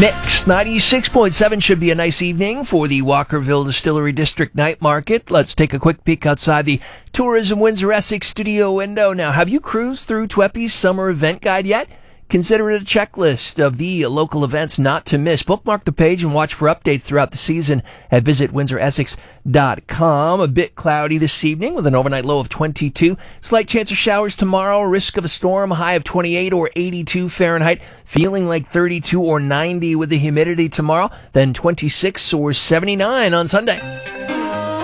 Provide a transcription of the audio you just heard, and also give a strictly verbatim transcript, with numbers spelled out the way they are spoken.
Mix ninety-six point seven should be a nice evening for the Walkerville Distillery District Night Market. Let's take a quick peek outside the Tourism Windsor Essex studio window. Now, have you cruised through Tweppy's summer event guide yet? Consider it a checklist of the local events not to miss. Bookmark the page and watch for updates throughout the season at visit windsor essex dot com. A bit cloudy this evening with an overnight low of twenty-two. Slight chance of showers tomorrow. Risk of a storm. High of twenty-eight or eighty-two Fahrenheit. Feeling like thirty-two or ninety with the humidity tomorrow. Then twenty-six or seventy-nine on Sunday.